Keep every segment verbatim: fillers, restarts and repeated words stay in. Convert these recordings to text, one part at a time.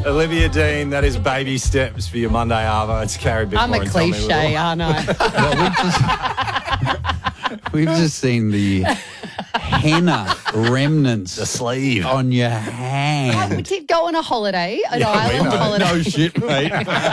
Olivia Dean, that is baby steps for your Monday Arvo. It's Carrie Bickmore. I'm a and Tommy cliche, Little. aren't I? Well, we've, just, we've just seen the henna remnants The sleeve. on your I hand. did go on a holiday, an Yeah, we island know. holiday. No shit, mate.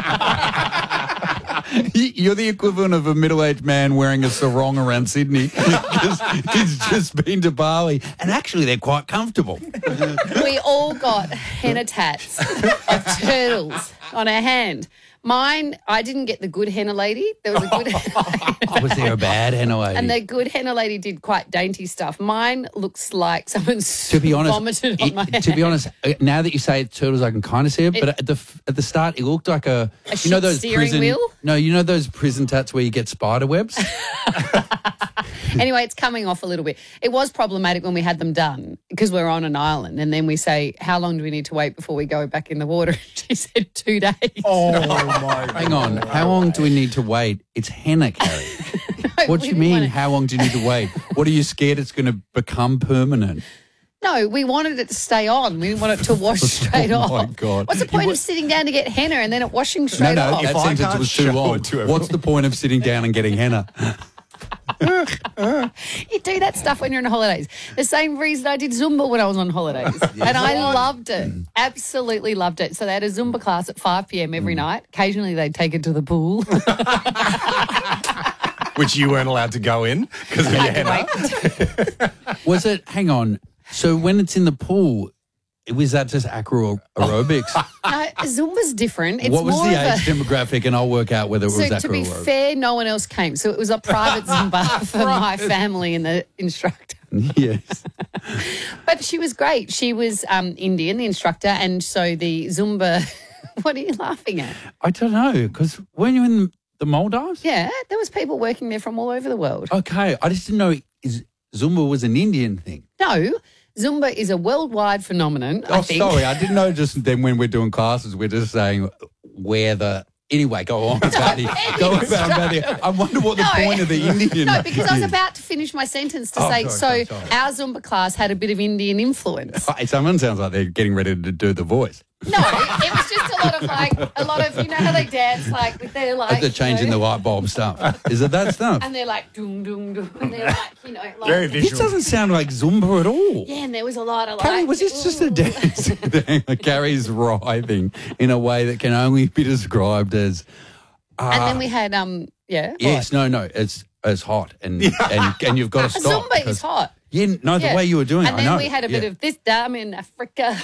You're the equivalent of a middle-aged man wearing a sarong around Sydney. Just- He's just been to Bali. And actually, they're quite comfortable. We all got henna tats of turtles on our hand. Mine, I didn't get the good henna lady. There was a good Was there a bad henna lady? and the good henna lady did quite dainty stuff. Mine looks like someone's to be honest, vomited on it- my hand. to be honest, uh, now that you say it's turtles, I can kind of see it. It- but at the f- at the start, it looked like a, A you know shit those steering prison wheel? No, you know those prison tats where you get spider webs. Anyway, it's coming off a little bit. It was problematic when we had them done because we're on an island and then we say, how long do we need to wait before we go back in the water? She said two days. Oh, my Hang on, how long do we need to wait? It's henna, Carrie. No, What we do you didn't mean? wanna- How long do you need to wait? What are you scared it's going to become permanent? No, we wanted it to stay on. We didn't want it to wash straight Oh, off. my God. What's the You point wa- of sitting down to get henna and then it washing No, straight no, off? that If I sentence can't was too show long. it to everyone. What's the point of sitting down and getting henna? You do that stuff when you're on holidays. The same reason I did Zumba when I was on holidays. And I loved it. Absolutely loved it. So they had a Zumba class at five p.m. every Mm. night. Occasionally they'd take it to the pool. Which you weren't allowed to go in because of your henna. Was it? Hang on. So when it's in the pool, was that just acro aerobics? No, Zumba's different. It's what was more the of age a, demographic? And I'll work out whether it was So acro to be aerobics. fair, no one else came. So it was a private Zumba for my family and the instructor. Yes. But she was great. She was um, Indian, the instructor, and so the Zumba. What are you laughing at? I don't know, because when you're in the Maldives? Yeah, there was people working there from all over the world. Okay, I just didn't know is Zumba was an Indian thing. No, Zumba is a worldwide phenomenon. I Oh, think. sorry, I didn't know just then when we're doing classes, we're just saying where the... Anyway, go on about the... Go on about the... I wonder what the No. point of the Indian No, because I was is. about to finish my sentence to Oh, say, sorry, so sorry, sorry. our Zumba class had a bit of Indian influence. Hey, someone sounds like they're getting ready to do the voice. No, it was just a lot of like, a lot of, you know how they dance like with their like... They're changing you the know, light bulb stuff. Is it that stuff? And they're like, doom, doom, doom. And they're like, you know, like... Very This visual. doesn't sound like Zumba at all. Yeah, and there was a lot of like... Carrie, was this just a ooh. dance thing? Carrie's writhing in a way that can only be described as... And then we had, um, yeah. Yes, no, no, it's it's hot and and, and you've got to what? stop. Zumba because- is hot. Yeah, no, the Yeah. way you were doing And it, I then know. we had a bit Yeah. of this dam in Africa.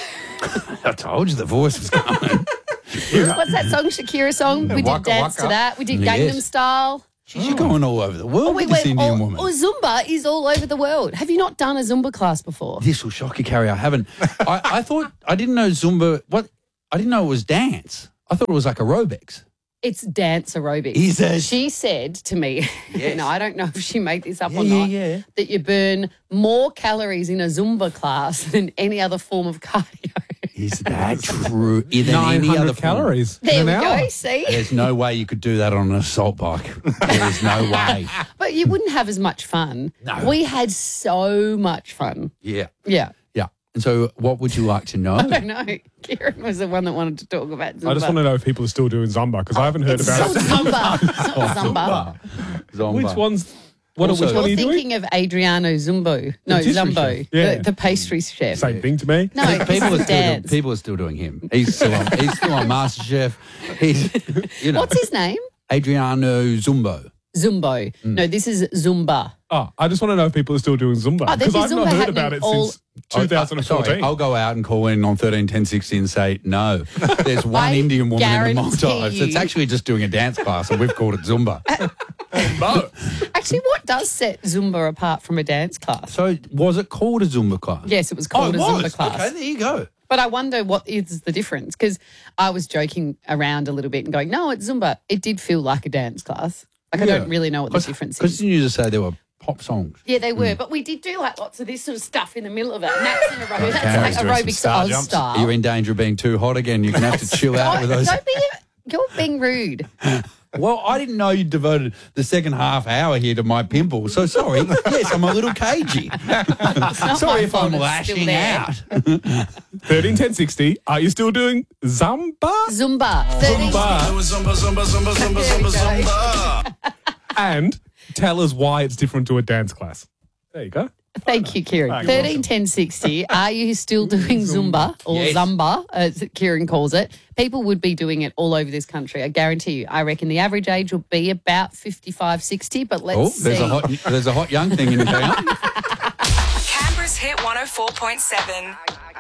I told you the voice was coming. What's that song, Shakira song? We did Waka dance Waka. to that. We did Yes. Gangnam Style. She's going all over the world We with this went Indian all, woman. oh, Zumba is all over the world. Have you not done a Zumba class before? This will shock you, Carrie. I haven't. I, I thought I didn't know Zumba. What? I didn't know it was dance. I thought it was like aerobics. It's dance aerobics. Is it? She said to me, Yes. no, I don't know if she made this up Yeah, or yeah, not, yeah. that you burn more calories in a Zumba class than any other form of cardio. Is that true? Than any nine other hundred form? calories There in we an hour. go, see? There's no way you could do that on an assault bike. There is no way. But you wouldn't have as much fun. No. We had so much fun. Yeah, Yeah. yeah. And so, what would you like to know? I don't know. Kieran was the one that wanted to talk about Zumba. I just want to know if people are still doing Zumba because I haven't heard It's about it. Zumba. It's not Zumba. Zumba. Which one's? What, Also- which one are You're you doing? thinking of Adriano Zumbo. No, pastry Zumbo. chef. Yeah. The, the pastry chef. Same thing to me. No, this People is are, a still doing, dance. people are still doing him. He's still on, he's still on MasterChef. He's, you know, What's his name? Adriano Zumbo. Zumbo. Mm. No, this is Zumba. Oh, I just want to know if people are still doing Zumba Oh, there's because I've Zumba not heard happening about it all- since twenty fourteen. Sorry, I'll go out and call in on thirteen ten sixty and say, no, there's one I Indian woman in the guarantee Maldives that's you- actually just doing a dance class and we've called it Zumba. No. Actually, what does set Zumba apart from a dance class? So was it called a Zumba class? Yes, it was Oh, called it a was. Zumba class. Okay, there you go. But I wonder what is the difference because I was joking around a little bit and going, no, it's Zumba. It did feel like a dance class. Like I Yeah. don't really know what the difference Because is. didn't you just say there were pop songs? Yeah, they were, but we did do like lots of this sort of stuff in the middle of it. And that's in aerobics. Carrie's That's doing like some aerobics star Oz jumps. style. You're in danger of being too hot again. You're going to have to chill out Oh, with those. don't be, you're being rude. Well, I didn't know you devoted the second half hour here to my pimple. So sorry. Yes, I'm a little cagey. Not Sorry my if I'm fault it's still lashing there. out. thirteen ten sixty. Are you still doing Zumba? Zumba. thirteen Zumba. Zumba, Zumba, Zumba, Zumba, There we Zumba, go. Zumba. And tell us why it's different to a dance class. There you go. Thank you, Kieran. you're thirteen ten sixty. Are you still doing Zumba or Yes. Zumba, as Kieran calls it? People would be doing it all over this country. I guarantee you. I reckon the average age will be about fifty-five, sixty, but let's Oh, see. there's a hot there's a hot young thing in town. Canberra's Hit one oh four point seven.